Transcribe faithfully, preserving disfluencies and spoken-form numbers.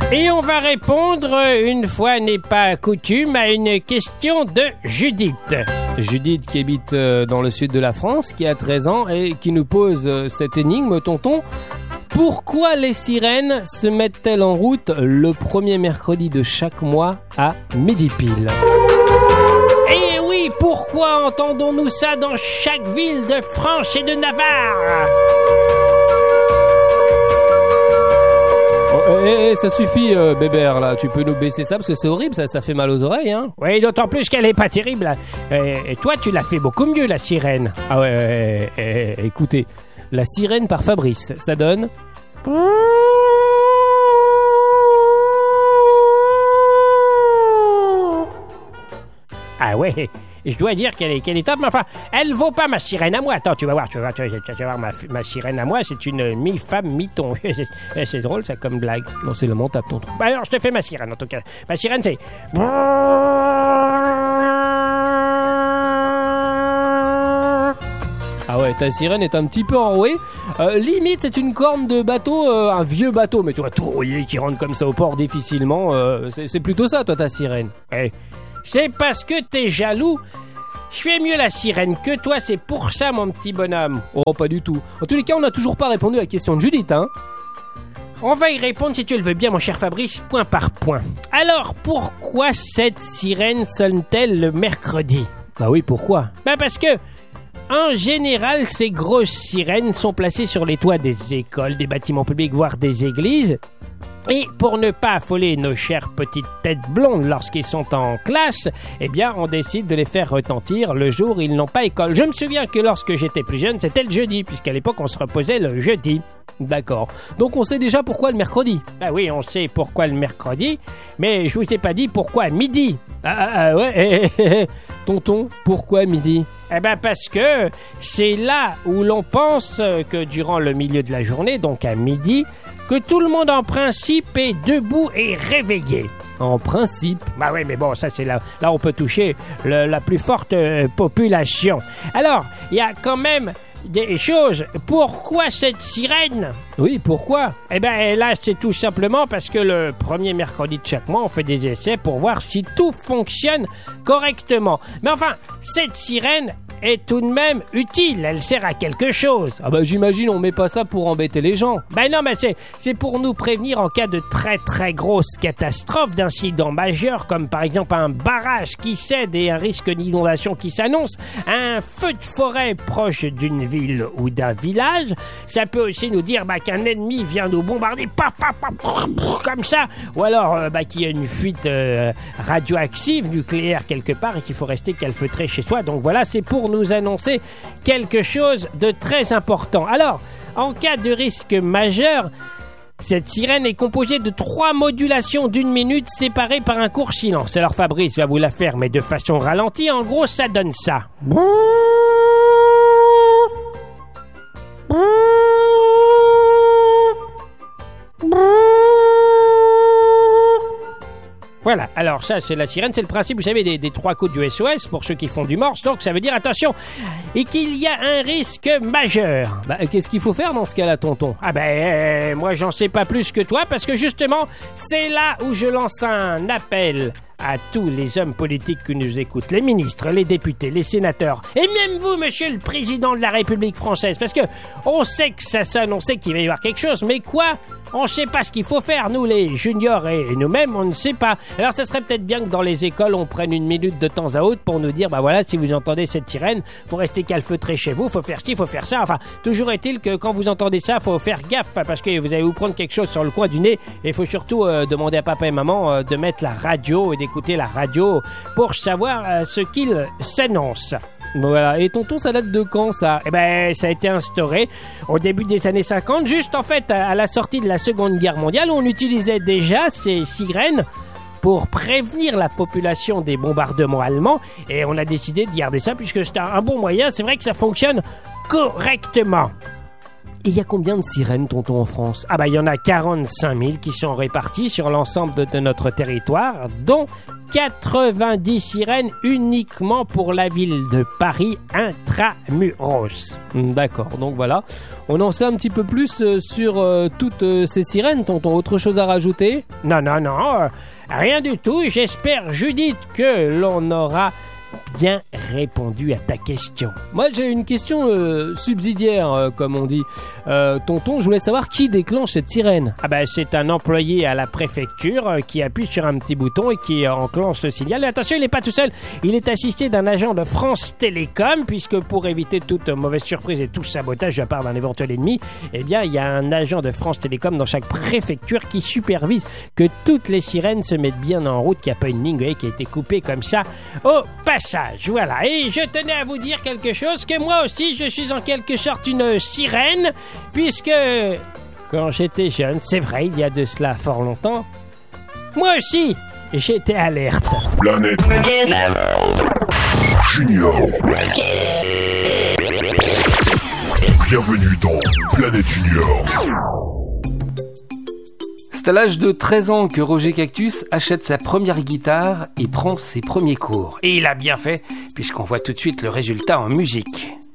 Et on va répondre, une fois n'est pas coutume, à une question de Judith. Judith qui habite dans le sud de la France, qui a treize ans et qui nous pose cette énigme, tonton. Pourquoi les sirènes se mettent-elles en route le premier mercredi de chaque mois à midi pile ? Et oui, pourquoi entendons-nous ça dans chaque ville de France et de Navarre ? Eh, eh, ça suffit, euh, Bébert, là. Tu peux nous baisser ça parce que c'est horrible, ça, ça fait mal aux oreilles, hein. Oui, d'autant plus qu'elle est pas terrible. Et, et toi, tu l'as fait beaucoup mieux, la sirène. Ah ouais, ouais, ouais, ouais, écoutez, la sirène par Fabrice, ça donne... Ah ouais, je dois dire qu'elle est, qu'elle est top, mais enfin, elle vaut pas ma sirène à moi. Attends, tu vas voir, tu vas voir, tu vas, tu vas voir ma, ma sirène à moi, c'est une mi-femme, mi-ton. C'est drôle, ça, comme blague. Non, c'est le montable, tonton. Bah alors, je te fais ma sirène, en tout cas. Ma sirène, c'est... Ah ouais, ta sirène est un petit peu enrouée. Euh, limite, c'est une corne de bateau, euh, un vieux bateau, mais tu vois, tout rouillé, qui rentre comme ça au port difficilement. Euh, c'est, c'est plutôt ça, toi, ta sirène. Ouais. C'est parce que t'es jaloux. Je fais mieux la sirène que toi, c'est pour ça, mon petit bonhomme. Oh, pas du tout. En tous les cas, on n'a toujours pas répondu à la question de Judith, hein. On va y répondre si tu le veux bien, mon cher Fabrice, point par point. Alors, pourquoi cette sirène sonne-t-elle le mercredi ? Bah oui, pourquoi ? Bah parce que, en général, ces grosses sirènes sont placées sur les toits des écoles, des bâtiments publics, voire des églises. Et pour ne pas affoler nos chères petites têtes blondes lorsqu'ils sont en classe, eh bien, on décide de les faire retentir le jour où ils n'ont pas école. Je me souviens que lorsque j'étais plus jeune, c'était le jeudi, puisqu'à l'époque, on se reposait le jeudi. D'accord. Donc, on sait déjà pourquoi le mercredi. Bah oui, on sait pourquoi le mercredi, mais je vous ai pas dit pourquoi midi. Ah, ah, ah ouais, eh, eh, eh. Tonton, pourquoi midi ? Eh ben parce que c'est là où l'on pense que durant le milieu de la journée, donc à midi, que tout le monde en principe est debout et réveillé. En principe. Bah oui, mais bon, ça c'est là, là on peut toucher le, la plus forte euh, population. Alors, il y a quand même des choses. Pourquoi cette sirène ? Oui, pourquoi ? Eh ben là, c'est tout simplement parce que le premier mercredi de chaque mois, on fait des essais pour voir si tout fonctionne correctement. Mais enfin, cette sirène est tout de même utile, elle sert à quelque chose. Ah bah j'imagine on met pas ça pour embêter les gens. Ben non, mais c'est, c'est pour nous prévenir en cas de très très grosse catastrophe, d'incident majeur, comme par exemple un barrage qui cède et un risque d'inondation qui s'annonce, un feu de forêt proche d'une ville ou d'un village. Ça peut aussi nous dire bah, qu'un ennemi vient nous bombarder, paf, paf, paf, paf, comme ça, ou alors euh, bah, qu'il y a une fuite euh, radioactive, nucléaire quelque part et qu'il faut rester calfeutré chez soi. Donc voilà, c'est pour nous annoncer quelque chose de très important. Alors, en cas de risque majeur, cette sirène est composée de trois modulations d'une minute séparées par un court silence. Alors Fabrice va vous la faire, mais de façon ralentie. En gros, ça donne ça. Voilà, alors ça c'est la sirène, c'est le principe, vous savez, des, des trois coups du S O S pour ceux qui font du morse, donc ça veut dire attention, et qu'il y a un risque majeur. Bah qu'est-ce qu'il faut faire dans ce cas-là, tonton ? Ah ben, euh, moi j'en sais pas plus que toi, parce que justement, c'est là où je lance un appel à tous les hommes politiques qui nous écoutent, les ministres, les députés, les sénateurs, et même vous, monsieur le président de la République française, parce que on sait que ça sonne, on sait qu'il va y avoir quelque chose, mais quoi ? On ne sait pas ce qu'il faut faire, nous les juniors et nous-mêmes, on ne sait pas. Alors ça serait peut-être bien que dans les écoles, on prenne une minute de temps à autre pour nous dire, bah voilà, si vous entendez cette sirène, faut rester calfeutré chez vous, faut faire ci, faut faire ça. Enfin, toujours est-il que quand vous entendez ça, faut faire gaffe, parce que vous allez vous prendre quelque chose sur le coin du nez, et il faut surtout euh, demander à papa et maman euh, de mettre la radio et d'écouter la radio pour savoir euh, ce qu'il s'annonce. Voilà, et tonton, ça date de quand ça ? Eh ben, ça a été instauré au début des années cinquante, juste en fait à la sortie de la Seconde Guerre mondiale. On utilisait déjà ces sirènes pour prévenir la population des bombardements allemands, et on a décidé de garder ça puisque c'est un bon moyen. C'est vrai que ça fonctionne correctement. Et il y a combien de sirènes, tonton, en France ? Ah bah il y en a quarante-cinq mille qui sont réparties sur l'ensemble de, de notre territoire, dont quatre-vingt-dix sirènes uniquement pour la ville de Paris intramuros. D'accord, donc voilà. On en sait un petit peu plus euh, sur euh, toutes euh, ces sirènes, tonton. Autre chose à rajouter ? Non, non, non, euh, rien du tout. J'espère, Judith, que l'on aura bien répondu à ta question. Moi, j'ai une question euh, subsidiaire, euh, comme on dit. Euh, tonton, je voulais savoir qui déclenche cette sirène. Ah ben, c'est un employé à la préfecture euh, qui appuie sur un petit bouton et qui euh, enclenche le signal. Et attention, il n'est pas tout seul. Il est assisté d'un agent de France Télécom, puisque pour éviter toute mauvaise surprise et tout sabotage de la part d'un éventuel ennemi, eh bien, il y a un agent de France Télécom dans chaque préfecture qui supervise que toutes les sirènes se mettent bien en route, qu'il n'y a pas une ligne qui a été coupée comme ça au passage. Voilà, et je tenais à vous dire quelque chose, que moi aussi je suis en quelque sorte une sirène, puisque quand j'étais jeune, c'est vrai, il y a de cela fort longtemps, moi aussi j'étais alerte. Planète Junior. Bienvenue dans Planète Junior. C'est à l'âge de treize ans que Roger Cactus achète sa première guitare et prend ses premiers cours. Et il a bien fait, puisqu'on voit tout de suite le résultat en musique.